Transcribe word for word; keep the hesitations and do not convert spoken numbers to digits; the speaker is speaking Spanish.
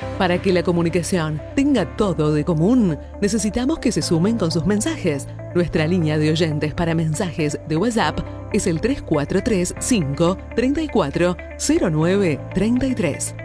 Para que la comunicación tenga todo de común, necesitamos que se sumen con sus mensajes. Nuestra línea de oyentes para mensajes de WhatsApp es el tres cuatro tres, cinco, tres cuatro, cero nueve tres tres.